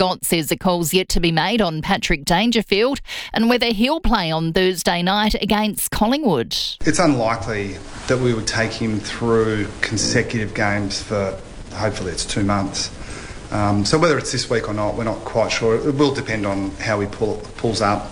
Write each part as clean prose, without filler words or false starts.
Scott says a call's yet to be made on Patrick Dangerfield and whether he'll play on Thursday night against Collingwood. It's unlikely that we would take him through consecutive games for, hopefully it's 2 months. So whether it's this week or not, we're not quite sure. It will depend on how he pulls up.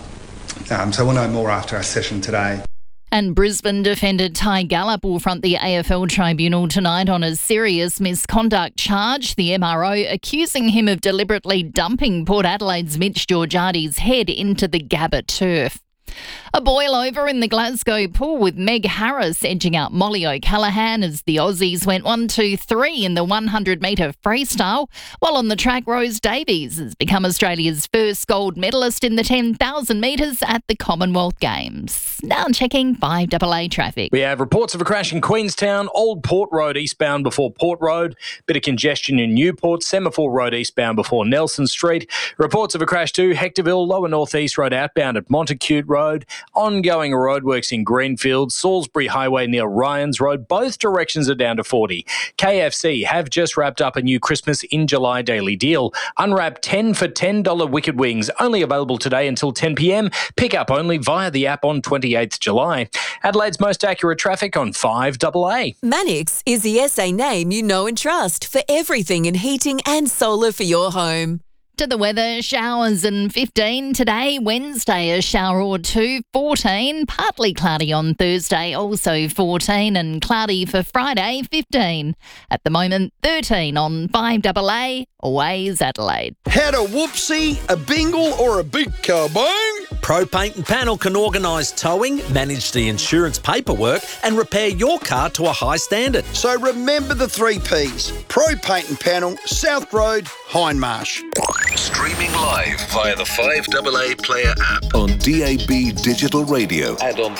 So we'll know more after our session today. And Brisbane defender Ty Gallup will front the AFL tribunal tonight on a serious misconduct charge. The MRO accusing him of deliberately dumping Port Adelaide's Mitch Georgiades' head into the Gabba turf. A boil over in the Glasgow pool with Meg Harris edging out Molly O'Callaghan as the Aussies went 1-2-3 in the 100-metre freestyle, while on the track Rose Davies has become Australia's first gold medalist in the 10,000 metres at the Commonwealth Games. Now checking 5AA traffic. We have reports of a crash in Queenstown, Old Port Road eastbound before Port Road, bit of congestion in Newport, Semaphore Road eastbound before Nelson Street. Reports of a crash too, Hectorville, Lower North East Road outbound at Montacute Road. Ongoing roadworks in Greenfield, Salisbury Highway near Ryans Road. Both directions are down to 40. KFC have just wrapped up a new Christmas in July daily deal. Unwrap 10 for $10 Wicked Wings, only available today until 10 p.m. Pick up only via the app on 28th July. Adelaide's most accurate traffic on 5AA. Mannix is the SA name you know and trust for everything in heating and solar for your home. To the weather, showers and 15 today. Wednesday, a shower or two, 14. Partly cloudy on Thursday, also 14. And cloudy for Friday, 15. At the moment, 13 on 5AA, always Adelaide. Had a whoopsie, a bingle or a big kabong? Pro Paint and Panel can organise towing, manage the insurance paperwork and repair your car to a high standard. So remember the 3 Ps. Pro Paint and Panel, South Road, Hindmarsh. Streaming live via the 5AA Player app on DAB Digital Radio and on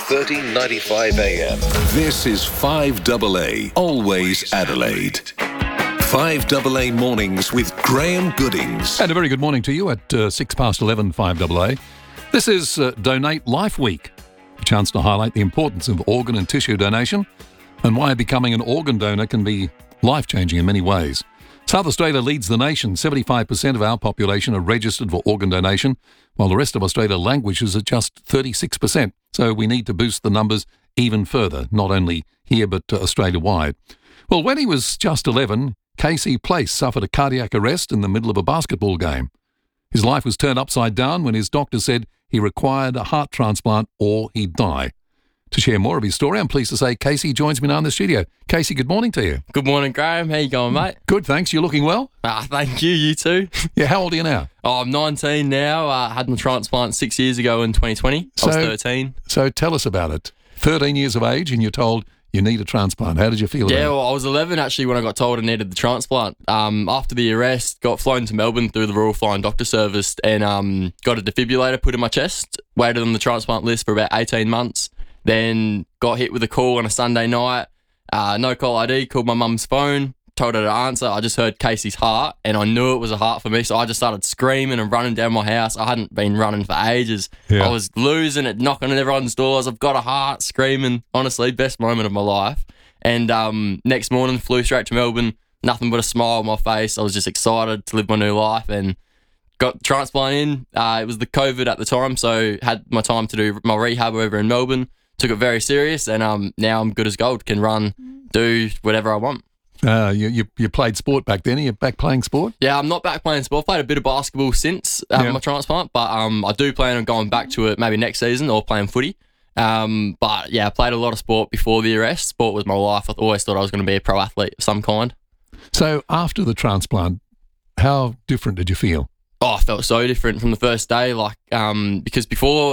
1395 AM. This is 5AA, always Adelaide. 5AA Mornings with Graham Goodings. And a very good morning to you at 11:06 5AA. This is Donate Life Week, a chance to highlight the importance of organ and tissue donation and why becoming an organ donor can be life-changing in many ways. South Australia leads the nation. 75% of our population are registered for organ donation, while the rest of Australia languishes at just 36%. So we need to boost the numbers even further, not only here but Australia-wide. Well, when he was just 11, Casey Place suffered a cardiac arrest in the middle of a basketball game. His life was turned upside down when his doctor said he required a heart transplant or he'd die. To share more of his story, I'm pleased to say Casey joins me now in the studio. Casey, good morning to you. Good morning, Graham. How you going, mate? Good, thanks. You're looking well? Thank you. You too. Yeah, how old are you now? I'm 19 now. Had my transplant 6 years ago in 2020. I was 13. So tell us about it. 13 years of age and you're told you need a transplant. How did you feel about it? Yeah, well, I was 11 actually when I got told I needed the transplant. After the arrest, got flown to Melbourne through the Royal Flying Doctor Service and got a defibrillator put in my chest. Waited on the transplant list for about 18 months. Then got hit with a call on a Sunday night. No call ID, called my mum's phone, told her to answer. I just heard Casey's heart and I knew it was a heart for me. So I just started screaming and running down my house. I hadn't been running for ages. Yeah. I was losing it, knocking on everyone's doors. I've got a heart, screaming. Honestly, best moment of my life. And next morning, flew straight to Melbourne. Nothing but a smile on my face. I was just excited to live my new life and got transplant in. It was the COVID at the time, so had my time to do my rehab over in Melbourne. Took it very serious, and now I'm good as gold. Can run, do whatever I want. You played sport back then. Are you back playing sport? Yeah, I'm not back playing sport. I've played a bit of basketball since my transplant, but I do plan on going back to it maybe next season or playing footy. But yeah, I played a lot of sport before the arrest. Sport was my life. I always thought I was going to be a pro athlete of some kind. So after the transplant, how different did you feel? Oh, I felt so different from the first day. Because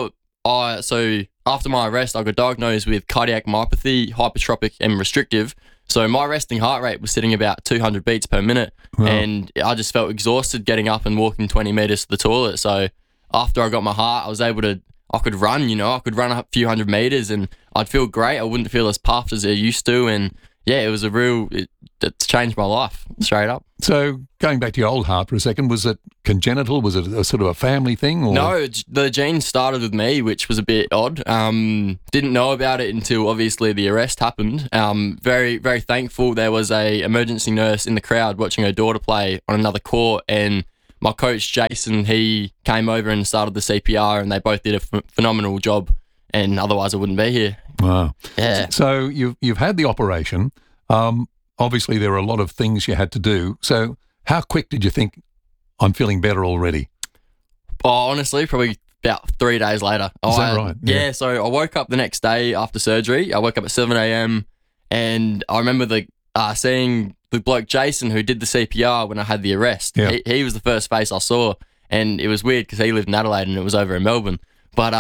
after my arrest, I got diagnosed with cardiac myopathy, hypertrophic and restrictive. So my resting heart rate was sitting about 200 beats per minute. Wow. And I just felt exhausted getting up and walking 20 metres to the toilet. So after I got my heart, I could run, I could run a few hundred metres and I'd feel great. I wouldn't feel as puffed as I used to. And yeah, it was it's changed my life straight up. So going back to your old heart for a second, was it congenital? Was it a sort of a family thing? Or? No, the gene started with me, which was a bit odd. Didn't know about it until obviously the arrest happened. Very, very thankful there was a emergency nurse in the crowd watching her daughter play on another court and my coach, Jason, he came over and started the CPR, and they both did a phenomenal job, and otherwise I wouldn't be here. Wow. Yeah. So you've had the operation. Obviously, there are a lot of things you had to do. So how quick did you think, I'm feeling better already? Oh, honestly, probably about 3 days later. Is that right? Yeah, so I woke up the next day after surgery. I woke up at 7 a.m. and I remember seeing the bloke Jason who did the CPR when I had the arrest. Yeah. He was the first face I saw, and it was weird because he lived in Adelaide and it was over in Melbourne. But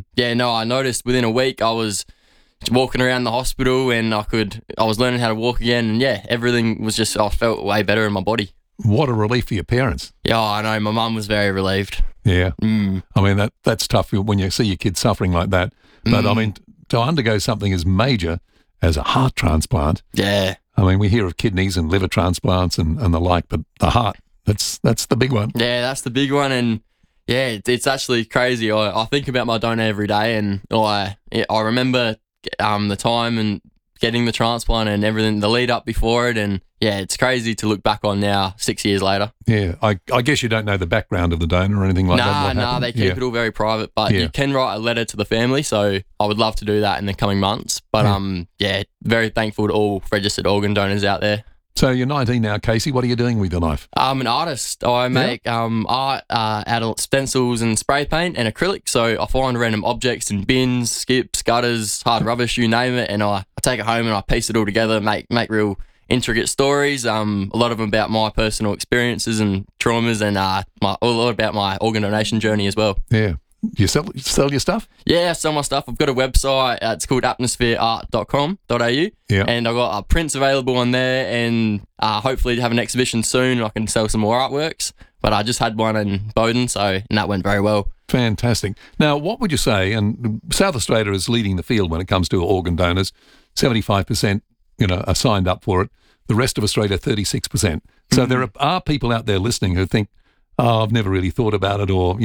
I noticed within a week I was walking around the hospital and I was learning how to walk again, and everything was just, I felt way better in my body. What a relief for your parents. Yeah, I know. My mum was very relieved. Yeah. I mean, that's tough when you see your kids suffering like that. But I mean, to undergo something as major as a heart transplant. Yeah. I mean, we hear of kidneys and liver transplants and the like, but the heart, that's the big one. Yeah, that's the big one. And yeah, it's actually crazy. I think about my donor every day, and I remember the time and getting the transplant and everything, the lead up before it, and yeah, it's crazy to look back on now, 6 years later. Yeah, I guess you don't know the background of the donor or anything like that. Nah, they keep it all very private, but you can write a letter to the family, so I would love to do that in the coming months. But very thankful to all registered organ donors out there. So you're 19 now, Casey. What are you doing with your life? I'm an artist. I make art out of stencils and spray paint and acrylic. So I find random objects in bins, skips, gutters, hard rubbish, you name it, and I take it home and I piece it all together, make real intricate stories. A lot of them about my personal experiences and traumas, and a lot about my organ donation journey as well. Yeah. You sell your stuff? Yeah, I sell my stuff. I've got a website. It's called atmosphereart.com.au. Yeah. And I've got prints available on there, and hopefully have an exhibition soon. I can sell some more artworks. But I just had one in Bowden, and that went very well. Fantastic. Now, what would you say, and South Australia is leading the field when it comes to organ donors, 75%, are signed up for it. The rest of Australia, 36%. So there are people out there listening who think, I've never really thought about it, or,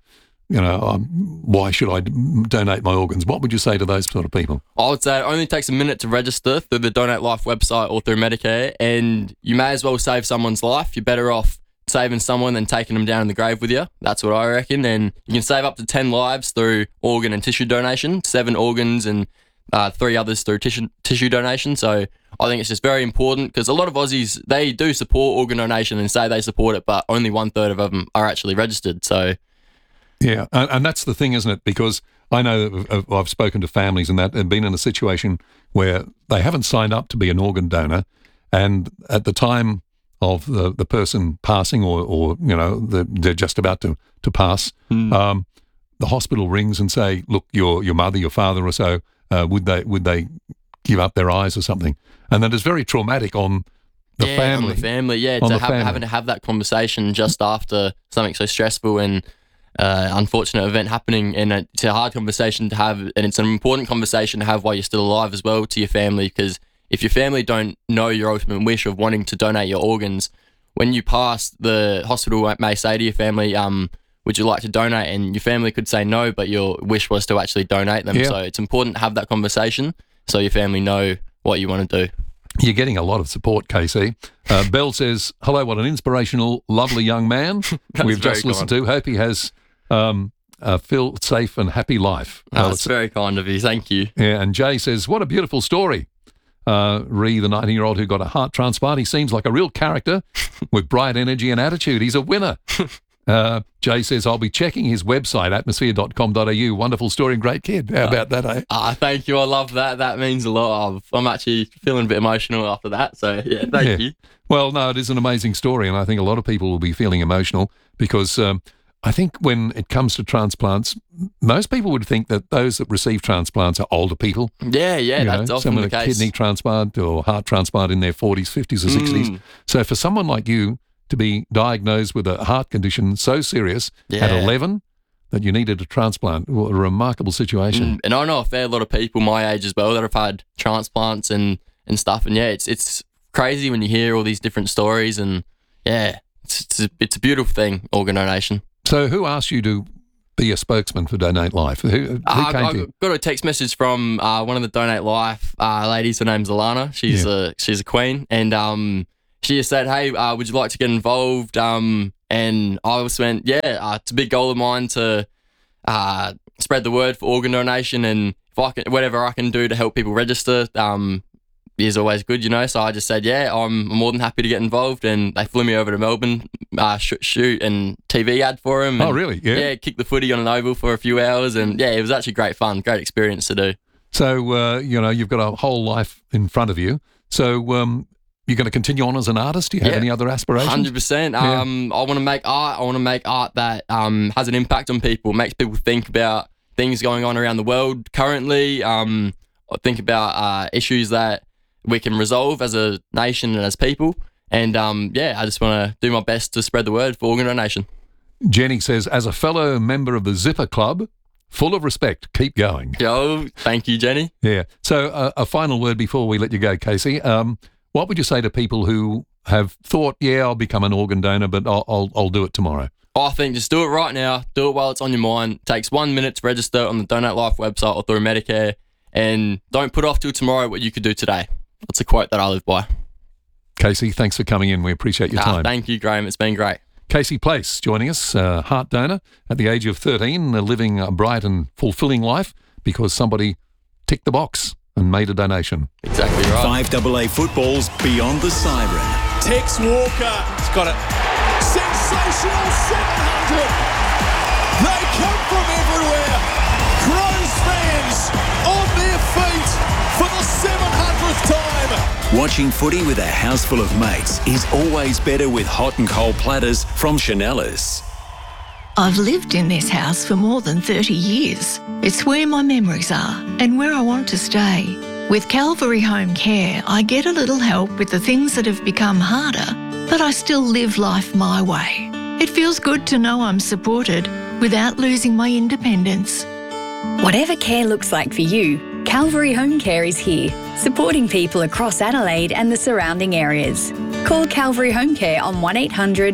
why should I donate my organs? What would you say to those sort of people? I would say it only takes a minute to register through the Donate Life website or through Medicare, and you may as well save someone's life. You're better off saving someone than taking them down in the grave with you. That's what I reckon. And you can save up to 10 lives through organ and tissue donation, 7 organs and 3 others through tissue donation. So I think it's just very important, because a lot of Aussies, they do support organ donation and say they support it, but only 1/3 of them are actually registered. So yeah, and that's the thing, isn't it? Because I know I've spoken to families and been in a situation where they haven't signed up to be an organ donor, and at the time of the person passing, or they're just about to pass, the hospital rings and say, look, your mother, your father or so, would they give up their eyes or something? And that is very traumatic on the family. On the family, having to have that conversation just after something so stressful and unfortunate event happening, and it's a hard conversation to have, and it's an important conversation to have while you're still alive as well to your family, because if your family don't know your ultimate wish of wanting to donate your organs, when you pass, the hospital may say to your family, would you like to donate? And your family could say no, but your wish was to actually donate them. Yeah. So it's important to have that conversation so your family know what you want to do. You're getting a lot of support, KC. Belle says, hello, what an inspirational, lovely young man we've just listened to. Hope he has a filled, safe and happy life. That's very kind of you. Thank you. Yeah, and Jay says, what a beautiful story. Ree, the 19-year-old who got a heart transplant, he seems like a real character with bright energy and attitude. He's a winner. Jay says, I'll be checking his website, atmosphere.com.au. Wonderful story and great kid. How about that, eh? Thank you. I love that. That means a lot. I'm actually feeling a bit emotional after that. So, yeah, thank you. Well, no, it is an amazing story, and I think a lot of people will be feeling emotional because I think when it comes to transplants, most people would think that those that receive transplants are older people. Yeah, that's often the case. Someone with a kidney transplant or heart transplant in their 40s, 50s or 60s. So for someone like you to be diagnosed with a heart condition so serious at 11 that you needed a transplant, what a remarkable situation. And I know a fair lot of people my age as well that have had transplants and stuff. And it's crazy when you hear all these different stories, and it's a beautiful thing, organ donation. So who asked you to be a spokesman for Donate Life? Who came to you? I got a text message from one of the Donate Life ladies. Her name's Alana. She's a queen, and she just said, hey, would you like to get involved? And and I just went, it's a big goal of mine to spread the word for organ donation, and if I can, whatever I can do to help people register is always good, So I just said, I'm more than happy to get involved, and they flew me over to Melbourne, shoot and TV ad for them. Oh, really? Yeah. Yeah, kick the footy on an oval for a few hours, and it was actually great fun, great experience to do. So, you've got a whole life in front of you. So, you're going to continue on as an artist? Do you have any other aspirations? 100%. I want to make art. I want to make art that has an impact on people, makes people think about things going on around the world currently, think about issues that we can resolve as a nation and as people. And, I just want to do my best to spread the word for organ donation. Jenny says, as a fellow member of the Zipper Club, full of respect, keep going. Yo, thank you, Jenny. Yeah. So a final word before we let you go, Casey. What would you say to people who have thought, I'll become an organ donor, but I'll do it tomorrow? I think just do it right now. Do it while it's on your mind. It takes 1 minute to register on the Donate Life website or through Medicare. And don't put off till tomorrow what you could do today. That's a quote that I live by. Casey, thanks for coming in. We appreciate your time. Thank you, Graham. It's been great. Casey Place joining us, heart donor at the age of 13, living a bright and fulfilling life because somebody ticked the box and made a donation. Exactly right. 5AA football's Beyond the Siren. Tex Walker. He's got it. Sensational 700. They come from everywhere. Crows fans on their feet for the 700th time. Watching footy with a house full of mates is always better with hot and cold platters from Chanellas. I've lived in this house for more than 30 years. It's where my memories are and where I want to stay. With Calvary Home Care, I get a little help with the things that have become harder, but I still live life my way. It feels good to know I'm supported without losing my independence. Whatever care looks like for you, Calvary Home Care is here, supporting people across Adelaide and the surrounding areas. Call Calvary Home Care on 1800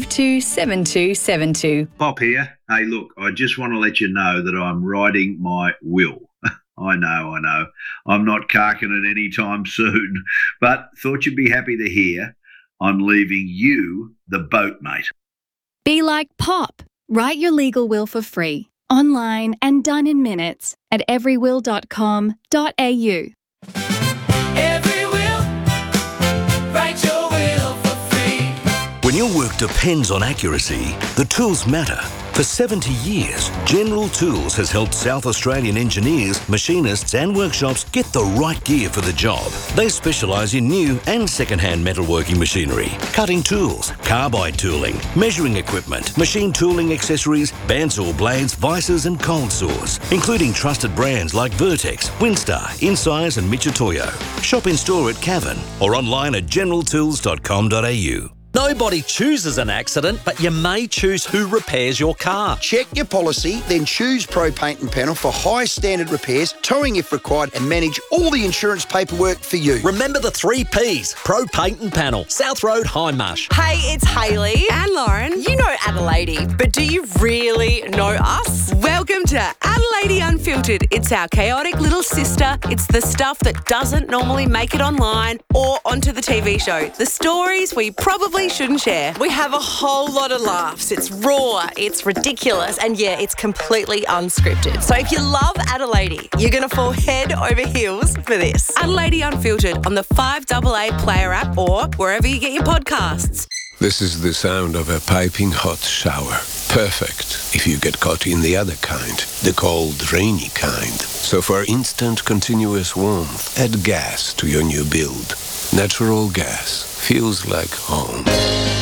527272. Pop here. Hey, look, I just want to let you know that I'm writing my will. I know. I'm not carking it anytime soon, but thought you'd be happy to hear I'm leaving you the boat, mate. Be like Pop. Write your legal will for free, online and done in minutes at everywill.com.au. When your work depends on accuracy, the tools matter. For 70 years, General Tools has helped South Australian engineers, machinists and workshops get the right gear for the job. They specialise in new and second-hand metalworking machinery, cutting tools, carbide tooling, measuring equipment, machine tooling accessories, bandsaw blades, vices and cold saws, including trusted brands like Vertex, Winstar, Insize and Michitoyo. Shop in store at Cavan or online at generaltools.com.au. Nobody chooses an accident, but you may choose who repairs your car. Check your policy, then choose Pro Paint and Panel for high standard repairs, towing if required, and manage all the insurance paperwork for you. Remember the 3 Ps, Pro Paint and Panel, South Road, Hindmarsh. Hey, it's Hayley and Lauren. You know Adelaide, but do you really know us? Welcome to Adelaide Unfiltered. It's our chaotic little sister. It's the stuff that doesn't normally make it online or onto the TV show. The stories we probably shouldn't share. We have a whole lot of laughs. It's raw, it's ridiculous, and it's completely unscripted. So if you love Adelaide, you're going to fall head over heels for this. Adelaide Unfiltered on the 5AA Player app or wherever you get your podcasts. This is the sound of a piping hot shower. Perfect if you get caught in the other kind, the cold, rainy kind. So for instant, continuous warmth, add gas to your new build. Natural gas feels like home.